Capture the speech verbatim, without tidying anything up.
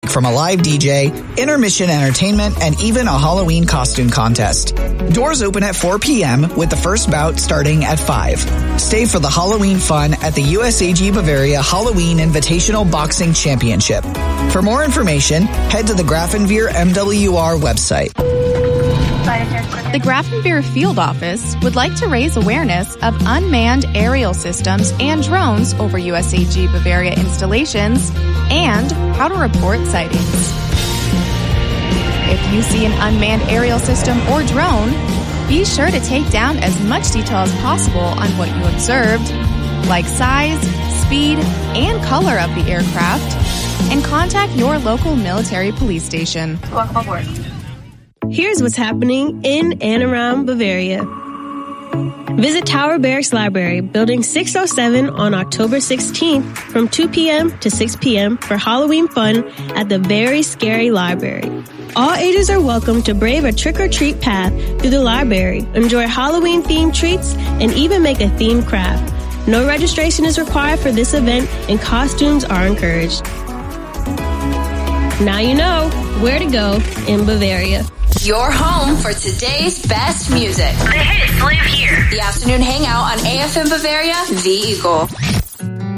from a live D J, intermission entertainment, and even a Halloween costume contest. Doors open at four p.m. with the first bout starting at five. Stay for the Halloween fun at the U S A G Bavaria Halloween Invitational Boxing Championship. For more information, head to the Grafenwehr M W R website. The Grafenwehr Field Office would like to raise awareness of unmanned aerial systems and drones over U S A G Bavaria installations and how to report sightings. If you see an unmanned aerial system or drone, be sure to take down as much detail as possible on what you observed, like size, speed, and color of the aircraft, and contact your local military police station. Welcome aboard. Here's what's happening in and around Bavaria. Visit Tower Barracks Library, Building six oh seven on October sixteenth from two p.m. to six p.m. for Halloween fun at the Very Scary Library. All ages are welcome to brave a trick-or-treat path through the library, enjoy Halloween-themed treats, and even make a themed craft. No registration is required for this event, and costumes are encouraged. Now you know where to go in Bavaria. Your home for today's best music. The hits live here. The afternoon hangout on A F M Bavaria, The Eagle.